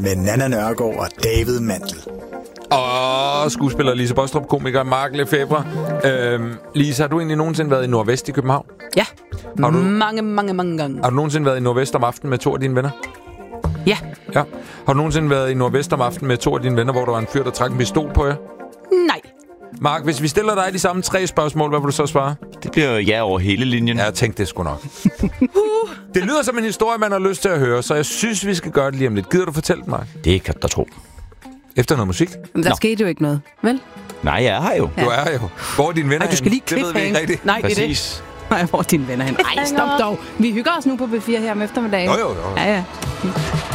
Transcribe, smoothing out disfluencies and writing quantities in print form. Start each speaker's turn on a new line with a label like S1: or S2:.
S1: med Nanna Nørgaard og David Mandel.
S2: Og skuespiller Lise Bostrup, komiker Mark Lefebvre. Lise, har du egentlig nogensinde været i Nordvest i København?
S3: Ja, mange gange.
S2: Har du nogensinde været i Nordvest om aftenen med 2 af dine venner?
S3: Ja.
S2: Har du nogensinde været i Nordvest om aftenen med 2 af dine venner, hvor der var en fyr, der trak en pistol på jer?
S3: Nej.
S2: Mark, hvis vi stiller dig de samme 3 spørgsmål, hvad vil du så svare?
S4: Det bliver ja over hele linjen.
S2: Ja, jeg tænkte, det skulle nok. Det lyder som en historie, man har lyst til at høre, så jeg synes, vi skal gøre det lige om lidt. Gider du fortælle det, Mark?
S4: Det kan du tro.
S2: Efter noget musik?
S3: Men der skete jo ikke noget, vel?
S4: Nej, jeg er her jo.
S2: Du er jo. Hvor er dine venner?
S3: Ej, du skal lige
S2: cliffhanger.
S3: Nej, det er
S4: Præcis.
S3: det. Nej, hvor er dine venner hen? Ej, stop dog. Vi hygger os nu på B4 her om eftermiddagen.
S2: Jo.
S3: Ja.